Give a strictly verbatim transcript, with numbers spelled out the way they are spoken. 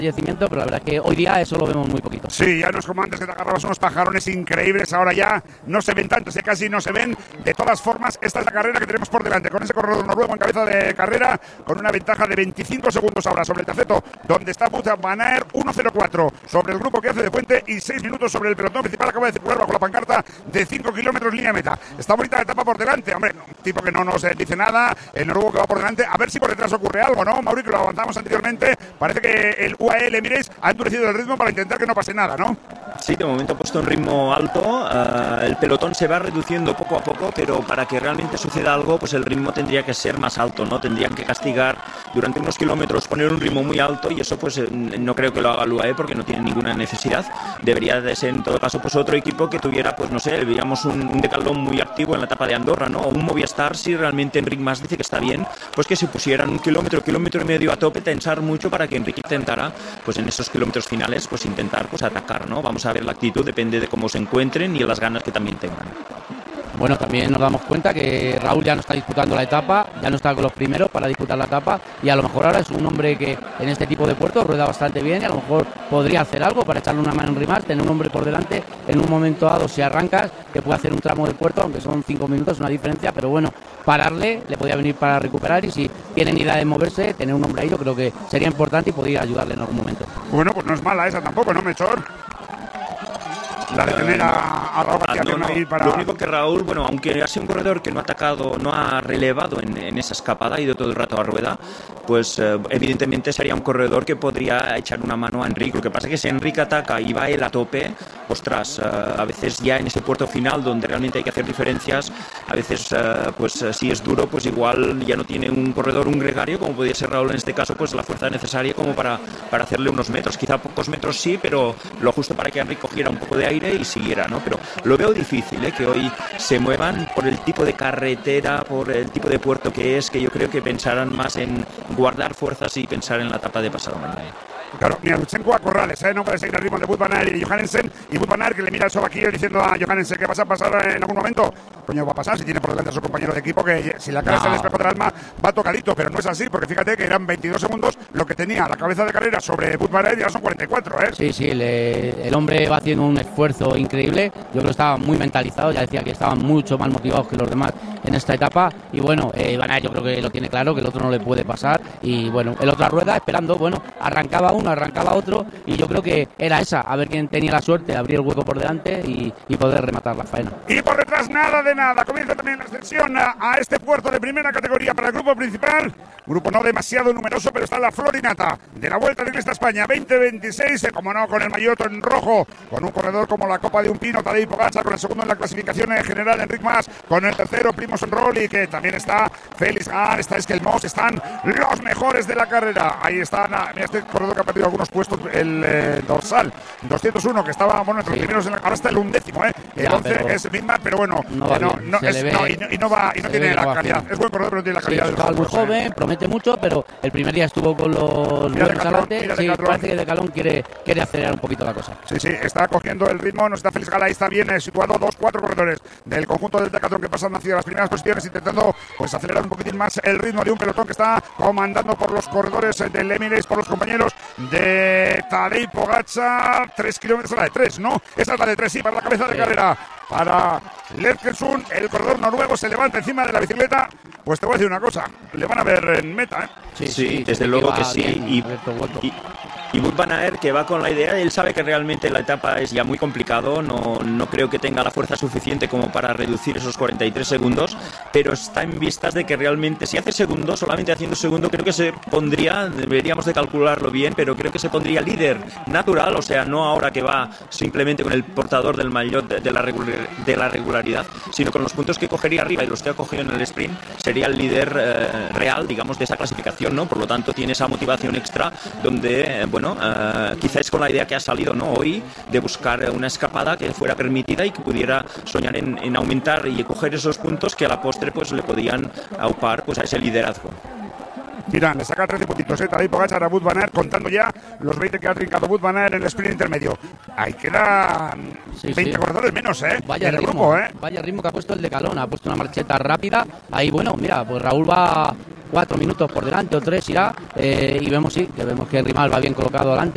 fallecimiento, pero la verdad es que hoy día eso lo vemos muy poquito. Sí, ya nos como antes que te agarrabas unos pajarones increíbles, ahora ya no se ven tantos, ya casi no se ven. De todas formas, esta es la carrera que tenemos por delante, con ese corredor noruego en cabeza de carrera, con una ventaja de veinticinco segundos ahora sobre el terceto, donde está Wout van Aert, uno cero cuatro sobre el grupo que hace de puente y seis minutos sobre el pelotón principal. Acaba de circular bajo la pancarta de cinco kilómetros línea meta. Está bonita la etapa por delante, hombre, un tipo que no nos dice nada, el noruego que va por delante, a ver si por detrás ocurre algo, ¿no, Mauri? Que lo avanzamos anteriormente, parece que el U A E Emirates ha endurecido el ritmo para intentar que no pase nada, ¿no? Sí, de momento ha puesto un ritmo alto, uh, el pelotón se va reduciendo poco a poco, pero para que realmente suceda algo, pues el ritmo tendría que ser más alto, ¿no? Tendrían que castigar durante unos kilómetros, poner un ritmo muy alto, y eso pues no creo que lo haga el U A E porque no tiene ninguna necesidad. Debería de ser en todo caso pues otro equipo que tuviera, pues no sé, digamos un, un decalón muy activo en la etapa de Andorra, ¿no? O un Movistar, si realmente Enric Mas dice que está bien, pues que se pusieran un kilómetro, kilómetro y medio a tope, tensar mucho para que Enric intentara, pues en esos kilómetros finales, pues intentar pues atacar, ¿no? Vamos a ver la actitud, depende de cómo se encuentren y de las ganas que también tengan. Bueno, también nos damos cuenta que Raúl ya no está disputando la etapa, ya no está con los primeros para disputar la etapa, y a lo mejor ahora es un hombre que en este tipo de puertos rueda bastante bien y a lo mejor podría hacer algo para echarle una mano en Enric Mas, tener un hombre por delante en un momento dado si arrancas, que puede hacer un tramo de puerto, aunque son cinco minutos, una diferencia, pero bueno, pararle, le podía venir para recuperar, y si tienen idea de moverse, tener un hombre ahí yo creo que sería importante y podría ayudarle en algún momento. Bueno, pues no es mala esa tampoco, ¿no, Melchor? La de tener a, a Raúl García no, no. ahí para... Lo único que Raúl, bueno, aunque ha sido un corredor que no ha atacado, no ha relevado en, en esa escapada, ha ido todo el rato a rueda, pues eh, evidentemente sería un corredor que podría echar una mano a Enric. Lo que pasa es que si Enric ataca y va él a tope, ostras, eh, a veces ya en ese puerto final donde realmente hay que hacer diferencias, a veces eh, pues eh, si es duro, pues igual ya no tiene un corredor, un gregario, como podría ser Raúl en este caso, pues la fuerza necesaria como para, para hacerle unos metros, quizá pocos metros sí, pero lo justo para que Enric cogiera un poco de aire y siguiera, ¿no? Pero lo veo difícil, ¿eh? Que hoy se muevan por el tipo de carretera, por el tipo de puerto que es, que yo creo que pensarán más en guardar fuerzas y pensar en la etapa de pasado mañana. Claro, mira, Lutsenko a Corrales, ¿eh? No puede seguir el ritmo de Wout van Aert y Johannesen, y Wout van Aert que le mira el sobaquillo diciendo a Johannesen que vas a pasar en algún momento. Coño, va a pasar si tiene por delante a su compañero de equipo, que si la cara no. es el espejo del alma, va tocadito, pero no es así, porque fíjate que eran veintidós segundos lo que tenía la cabeza de carrera sobre Wout van Aert y ahora son cuarenta y cuatro, ¿eh? Sí, sí, le, el hombre va haciendo un esfuerzo increíble, yo creo que estaba muy mentalizado, ya decía que estaban mucho más motivados que los demás en esta etapa, y bueno, eh, Van Aert yo creo que lo tiene claro, que el otro no le puede pasar, y bueno, el otro a rueda, esperando, bueno, arrancaba uno, arrancaba otro, y yo creo que era esa, a ver quién tenía la suerte de abrir el hueco por delante y, y poder rematar la faena. Y por detrás nada de nada, comienza también la ascensión a, a este puerto de primera categoría para el grupo principal, grupo no demasiado numeroso, pero está la florinata de la Vuelta Ciclista España veinte veintiséis, eh, como no, con el maillot en rojo, con un corredor como la Copa de un Pino, Tadej Pogačar, con el segundo en la clasificación en general, Enric Mas, con el tercero, Primož Roglič, que también está Félix Gall, está Esquelmos, están los mejores de la carrera, ahí están, mira, este corredor que ha perdido algunos puestos, el eh, dorsal, doscientos uno, que estaba, bueno, entre los sí. primeros, en la, ahora está el undécimo, eh, el ya, once, que es Midman, pero bueno, no, va no, no, es, ve, no, y, y no va, y no tiene la calidad, es buen corredor, pero no tiene la calidad. Sí, está muy joven, eh. promete mucho, pero el primer día estuvo con los buenos adelante, sí, parece que Decathlon quiere, quiere acelerar un poquito la cosa. Sí, sí, está cogiendo el ritmo, no está Félix Gall, ahí está bien eh, situado, dos, cuatro corredores del conjunto del Decathlon que pasan hacia las primeras posiciones, intentando pues acelerar un poquitín más el ritmo de un pelotón que está comandando por los corredores del Emirates, por los compañeros de Tadej Pogačar, tres kilómetros, la de tres, ¿no? Esa es la de tres, sí, para la cabeza de sí. carrera, para Lerkensund, el corredor noruego se levanta encima de la bicicleta, pues te voy a decir una cosa, le van a ver en meta, ¿eh? Sí, sí, sí desde luego que sí, bien, y, y, y Wout van Aert que va con la idea, él sabe que realmente la etapa es ya muy complicado, no, no creo que tenga la fuerza suficiente como para reducir esos cuarenta y tres segundos, pero está en vistas de que realmente si hace segundo, solamente haciendo segundo, creo que se pondría, deberíamos de calcularlo bien, pero creo que se pondría líder natural, o sea, no ahora que va simplemente con el portador del maillot de, de, la, regular, de la regularidad, sino con los puntos que cogería arriba y los que ha cogido en el sprint, sería el líder eh, real, digamos, de esa clasificación, ¿no? Por lo tanto, tiene esa motivación extra donde, eh, bueno, Bueno, uh, quizás con la idea que ha salido, ¿no? hoy de buscar una escapada que fuera permitida y que pudiera soñar en, en aumentar y coger esos puntos que a la postre pues le podían aupar pues a ese liderazgo. Mira, le saca trece puntitos, ¿eh? Tadej Pogačar a Wout van Aert, contando ya los veinte que ha trincado Wout van Aert en el sprint intermedio. Ahí quedan sí, veinte sí. corredores menos, ¿eh? Vaya en el ritmo, grupo, ¿eh? Vaya ritmo que ha puesto el Decathlon, ha puesto una marcheta rápida. Ahí, bueno, mira, pues Raúl va cuatro minutos por delante o tres irá, eh, y vemos sí, que vemos que Rimal va bien colocado delante.